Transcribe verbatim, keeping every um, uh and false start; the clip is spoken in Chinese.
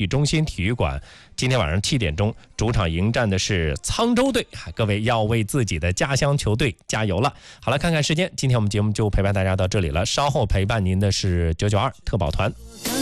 体中心体育馆，今天晚上七点钟主场迎战的是沧州队，各位要为自己的家乡球队加油了。好了，看看时间，今天我们节目就陪伴大家到这里了，稍后陪伴您的是九九二特保团。